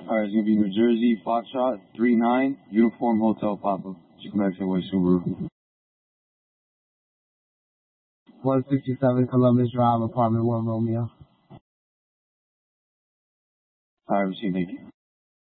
Alright, it's gonna be New Jersey, Foxtrot, 39, Uniform Hotel Papa. Chicken Way Subaru. 167 Columbus Drive, apartment 1 Romeo. Alright, thank you.